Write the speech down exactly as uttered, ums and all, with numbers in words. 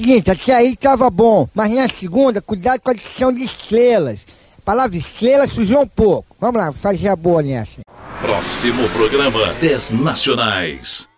Seguinte, até aí tava bom, mas na segunda, cuidado com a adição de estrelas. A palavra estrela sujou um pouco. Vamos lá, fazer a boa nessa. Próximo programa, dez Nacionais.